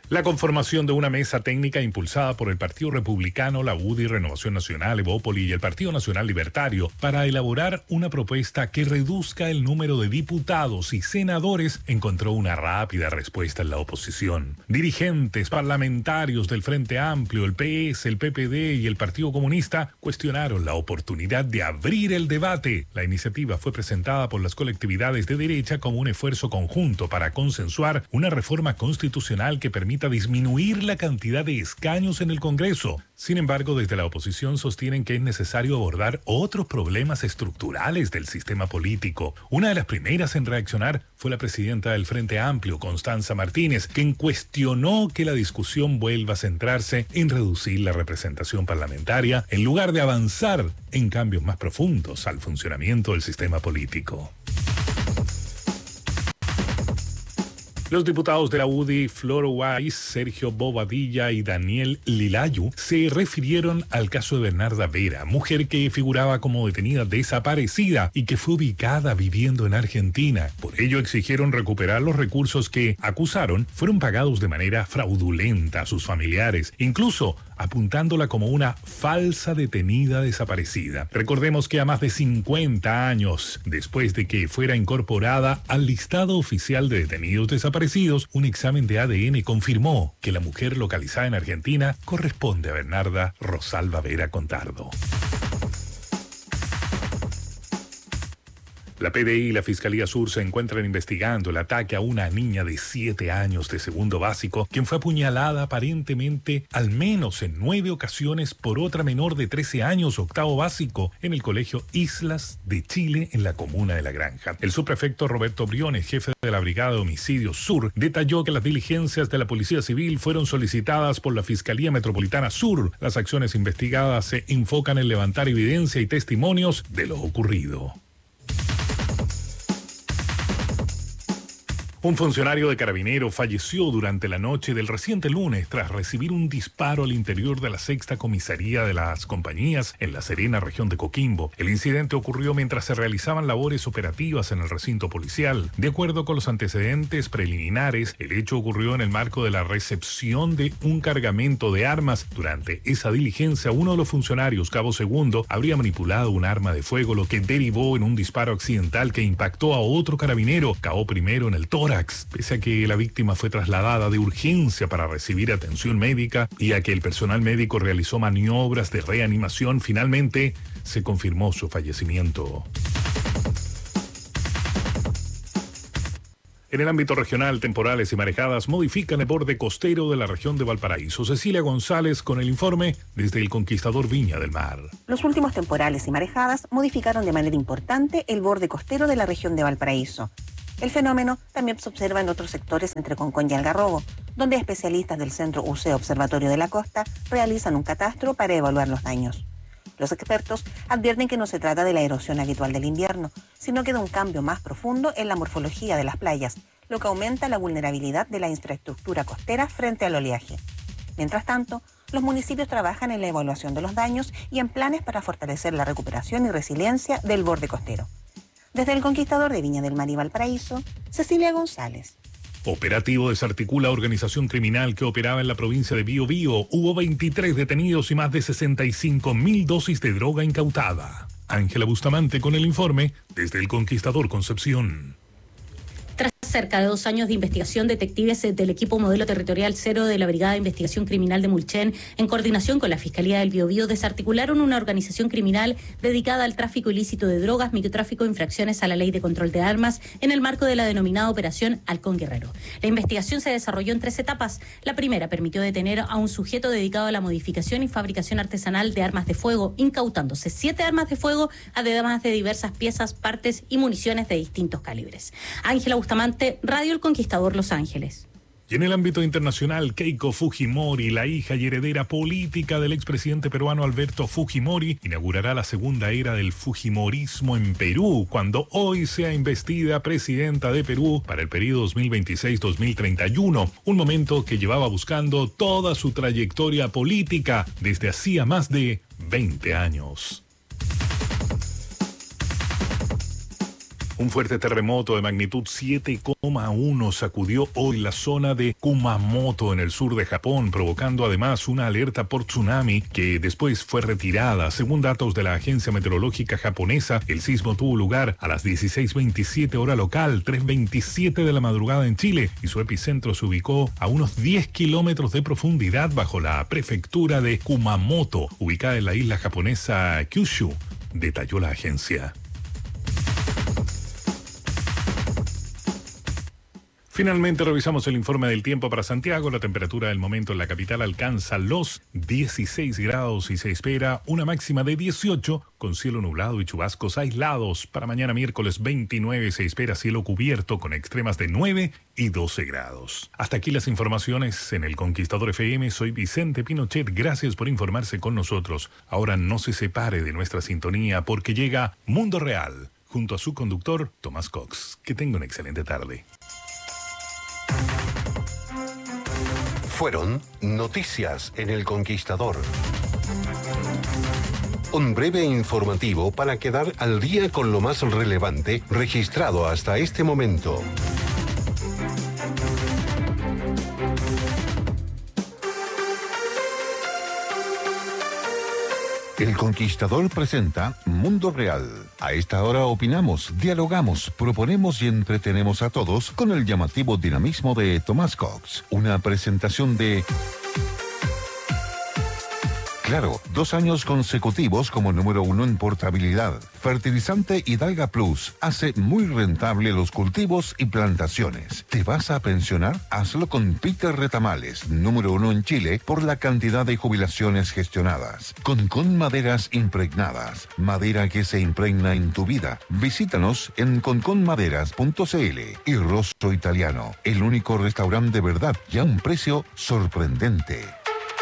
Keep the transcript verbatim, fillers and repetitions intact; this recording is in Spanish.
La conformación de una mesa técnica impulsada por el Partido Republicano, la U D I, Renovación Nacional, Evópoli y el Partido Nacional Libertario para elaborar una propuesta que reduzca el número de diputados y senadores encontró una rápida respuesta en la oposición. Dirigentes parlamentarios del Frente Amplio, el P S, el P P D y el Partido Comunista cuestionaron la oportunidad de abrir el debate. La iniciativa fue presentada por las colectividades de derecha como un esfuerzo conjunto para consensuar una reforma constitucional que permita disminuir la cantidad de escaños en el Congreso. Sin embargo, desde la oposición sostienen que es necesario abordar otros problemas estructurales del sistema político. Una de las primeras en reaccionar fue la presidenta del Frente Amplio, Constanza Martínez, quien cuestionó que la discusión vuelva a centrarse en reducir la representación parlamentaria en lugar de avanzar en cambios más profundos al funcionamiento del sistema político. Los diputados de la U D I, Flor Weiss, Sergio Bobadilla y Daniel Lilayu, se refirieron al caso de Bernarda Vera, mujer que figuraba como detenida desaparecida y que fue ubicada viviendo en Argentina. Por ello exigieron recuperar los recursos que, acusaron, fueron pagados de manera fraudulenta a sus familiares, incluso apuntándola como una falsa detenida desaparecida. Recordemos que a más de cincuenta años después de que fuera incorporada al listado oficial de detenidos desaparecidos, un examen de A D N confirmó que la mujer localizada en Argentina corresponde a Bernarda Rosalba Vera Contardo. La P D I y la Fiscalía Sur se encuentran investigando el ataque a una niña de siete años de segundo básico, quien fue apuñalada aparentemente al menos en nueve ocasiones por otra menor de trece años, octavo básico, en el colegio Islas de Chile, en la comuna de La Granja. El subprefecto Roberto Briones, jefe de la Brigada de Homicidios Sur, detalló que las diligencias de la Policía Civil fueron solicitadas por la Fiscalía Metropolitana Sur. Las acciones investigadas se enfocan en levantar evidencia y testimonios de lo ocurrido. Un funcionario de Carabineros falleció durante la noche del reciente lunes tras recibir un disparo al interior de la sexta comisaría de las compañías en La Serena, región de Coquimbo. El incidente ocurrió mientras se realizaban labores operativas en el recinto policial. De acuerdo con los antecedentes preliminares, el hecho ocurrió en el marco de la recepción de un cargamento de armas. Durante esa diligencia, uno de los funcionarios, cabo segundo, habría manipulado un arma de fuego, lo que derivó en un disparo accidental que impactó a otro carabinero, cabo primero en el tórax. Pese a que la víctima fue trasladada de urgencia para recibir atención médica y a que el personal médico realizó maniobras de reanimación, finalmente se confirmó su fallecimiento. En el ámbito regional, temporales y marejadas modifican el borde costero de la región de Valparaíso. Cecilia González con el informe desde el Conquistador Viña del Mar. Los últimos temporales y marejadas modificaron de manera importante el borde costero de la región de Valparaíso. El fenómeno también se observa en otros sectores entre Concón y Algarrobo, donde especialistas del Centro U C Observatorio de la Costa realizan un catastro para evaluar los daños. Los expertos advierten que no se trata de la erosión habitual del invierno, sino que de un cambio más profundo en la morfología de las playas, lo que aumenta la vulnerabilidad de la infraestructura costera frente al oleaje. Mientras tanto, los municipios trabajan en la evaluación de los daños y en planes para fortalecer la recuperación y resiliencia del borde costero. Desde el Conquistador de Viña del Mar y Valparaíso, Cecilia González. Operativo desarticula organización criminal que operaba en la provincia de Bío Bío. Hubo veintitrés detenidos y más de sesenta y cinco mil dosis de droga incautada. Ángela Bustamante con el informe desde el Conquistador Concepción. Tras cerca de dos años de investigación, detectives del equipo Modelo Territorial Cero de la Brigada de Investigación Criminal de Mulchen, en coordinación con la Fiscalía del Biobío, desarticularon una organización criminal dedicada al tráfico ilícito de drogas, microtráfico e infracciones a la Ley de Control de Armas en el marco de la denominada Operación Halcón Guerrero. La investigación se desarrolló en tres etapas. La primera permitió detener a un sujeto dedicado a la modificación y fabricación artesanal de armas de fuego, incautándose siete armas de fuego, además de diversas piezas, partes y municiones de distintos calibres. Ángela Bustamante, Radio El Conquistador, Los Ángeles. Y en el ámbito internacional, Keiko Fujimori, la hija y heredera política del expresidente peruano Alberto Fujimori, inaugurará la segunda era del fujimorismo en Perú, cuando hoy sea investida presidenta de Perú para el periodo dos mil veintiséis a dos mil treinta y uno, un momento que llevaba buscando toda su trayectoria política desde hacía más de veinte años. Un fuerte terremoto de magnitud siete coma uno sacudió hoy la zona de Kumamoto en el sur de Japón, provocando además una alerta por tsunami que después fue retirada. Según datos de la agencia meteorológica japonesa, el sismo tuvo lugar a las dieciséis veintisiete hora local, tres veintisiete de la madrugada en Chile, y su epicentro se ubicó a unos diez kilómetros de profundidad bajo la prefectura de Kumamoto, ubicada en la isla japonesa Kyushu, detalló la agencia. Finalmente revisamos el informe del tiempo para Santiago. La temperatura del momento en la capital alcanza los dieciséis grados y se espera una máxima de dieciocho con cielo nublado y chubascos aislados. Para mañana miércoles veintinueve se espera cielo cubierto con extremas de nueve y doce grados. Hasta aquí las informaciones en El Conquistador F M. Soy Vicente Pinochet. Gracias por informarse con nosotros. Ahora no se separe de nuestra sintonía porque llega Mundo Real junto a su conductor Tomás Cox. Que tenga una excelente tarde. Fueron noticias en El Conquistador. Un breve informativo para quedar al día con lo más relevante registrado hasta este momento. El Conquistador presenta Mundo Real. A esta hora opinamos, dialogamos, proponemos y entretenemos a todos con el llamativo dinamismo de Tomás Cox. Una presentación de... Claro, dos años consecutivos como número uno en portabilidad. Fertilizante Hidalga Plus hace muy rentable los cultivos y plantaciones. ¿Te vas a pensionar? Hazlo con Peter Retamales, número uno en Chile por la cantidad de jubilaciones gestionadas. Concón Maderas Impregnadas, madera que se impregna en tu vida. Visítanos en concón maderas punto c l. Y Rosso Italiano, el único restaurante de verdad y a un precio sorprendente.